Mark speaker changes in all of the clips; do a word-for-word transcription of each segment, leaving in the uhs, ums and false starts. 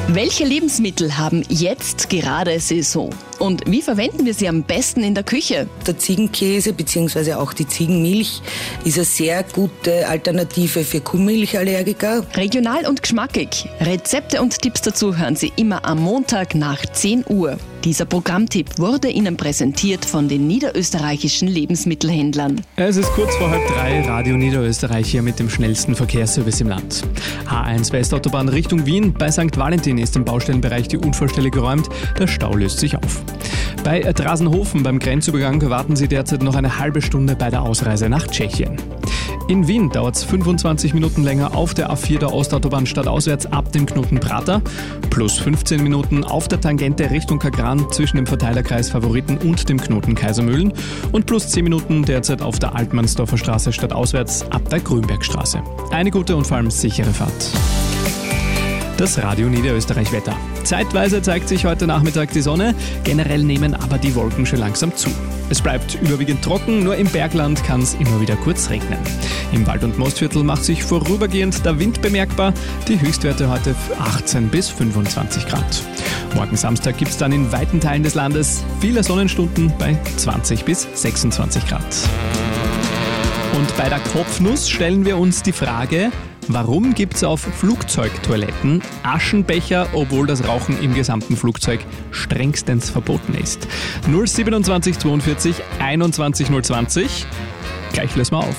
Speaker 1: Welche Lebensmittel haben jetzt gerade Saison? Und wie verwenden wir sie am besten in der Küche?
Speaker 2: Der Ziegenkäse bzw. auch die Ziegenmilch ist eine sehr gute Alternative für Kuhmilchallergiker.
Speaker 1: Regional und geschmackig. Rezepte und Tipps dazu hören Sie immer am Montag nach zehn Uhr. Dieser Programmtipp wurde Ihnen präsentiert von den niederösterreichischen Lebensmittelhändlern.
Speaker 3: Es ist kurz vor halb drei, Radio Niederösterreich hier mit dem schnellsten Verkehrsservice im Land. H eins Westautobahn Richtung Wien. Bei Sankt Valentin ist im Baustellenbereich die Unfallstelle geräumt. Der Stau löst sich auf. Bei Drasenhofen beim Grenzübergang warten Sie derzeit noch eine halbe Stunde bei der Ausreise nach Tschechien. In Wien dauert es fünfundzwanzig Minuten länger auf der A vier der Ostautobahn stadtauswärts ab dem Knoten Prater, plus fünfzehn Minuten auf der Tangente Richtung Kagran zwischen dem Verteilerkreis Favoriten und dem Knoten Kaisermühlen und plus zehn Minuten derzeit auf der Altmannsdorfer Straße stadtauswärts ab der Grünbergstraße. Eine gute und vor allem sichere Fahrt. Das Radio Niederösterreich Wetter. Zeitweise zeigt sich heute Nachmittag die Sonne, generell nehmen aber die Wolken schon langsam zu. Es bleibt überwiegend trocken, nur im Bergland kann es immer wieder kurz regnen. Im Wald- und Mostviertel macht sich vorübergehend der Wind bemerkbar, die Höchstwerte heute achtzehn bis fünfundzwanzig Grad. Morgen Samstag gibt es dann in weiten Teilen des Landes viele Sonnenstunden bei zwanzig bis sechsundzwanzig Grad. Und bei der Kopfnuss stellen wir uns die Frage: Warum gibt es auf Flugzeugtoiletten Aschenbecher, obwohl das Rauchen im gesamten Flugzeug strengstens verboten ist? null siebenundzwanzig zweiundvierzig einundzwanzig null zwanzig. Gleich lösen wir auf.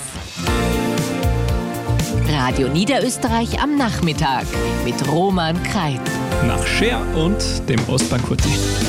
Speaker 4: Radio Niederösterreich am Nachmittag mit Roman Kreit.
Speaker 3: Nach Cher und dem Ostbahn-Kurzi.